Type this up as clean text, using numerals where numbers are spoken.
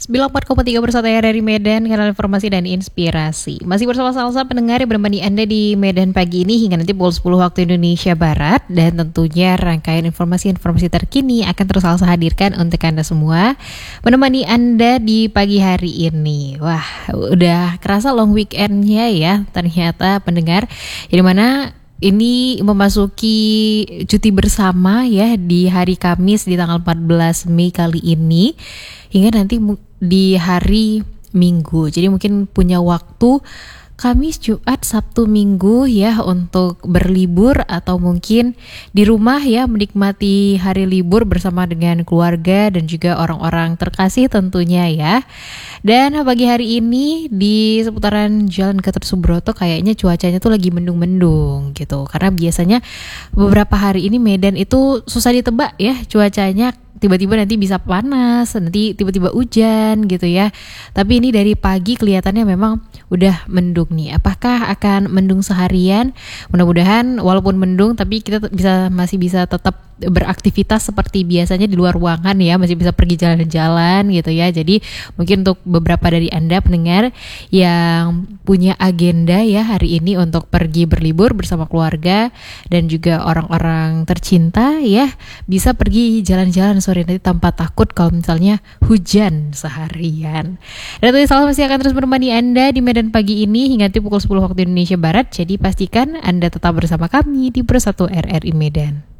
94,3 Bersatu RRI Medan, kanal informasi dan inspirasi. Masih bersama Salsa, pendengar yang menemani Anda di Medan pagi ini hingga nanti pukul 10 waktu Indonesia Barat. Dan tentunya rangkaian informasi-informasi terkini akan terus Salsa hadirkan untuk Anda semua, menemani Anda di pagi hari ini. Wah, udah kerasa long weekend-nya ya ternyata pendengar. Di mana ini memasuki cuti bersama ya di hari Kamis di tanggal 14 Mei kali ini hingga nanti di hari Minggu. Jadi mungkin punya waktu Kamis, Jumat, Sabtu, Minggu ya untuk berlibur atau mungkin di rumah ya menikmati hari libur bersama dengan keluarga dan juga orang-orang terkasih tentunya ya. Dan pagi hari ini di seputaran Jalan Gatot Subroto kayaknya cuacanya tuh lagi mendung-mendung gitu. Karena biasanya beberapa hari ini Medan itu susah ditebak ya cuacanya. Tiba-tiba nanti bisa panas, nanti tiba-tiba hujan gitu ya. Tapi ini dari pagi kelihatannya memang udah mendung nih. Apakah akan mendung seharian? Mudah-mudahan walaupun mendung tapi kita masih bisa tetap beraktivitas seperti biasanya di luar ruangan ya, masih bisa pergi jalan-jalan gitu ya. Jadi mungkin untuk beberapa dari Anda pendengar yang punya agenda ya hari ini untuk pergi berlibur bersama keluarga dan juga orang-orang tercinta ya, bisa pergi jalan-jalan sore nanti tanpa takut kalau misalnya hujan seharian. Dan tentunya Salsa masih akan terus menemani Anda di Medan pagi ini hingga nanti pukul 10 waktu Indonesia Barat. Jadi pastikan Anda tetap bersama kami di Bersatu RRI Medan.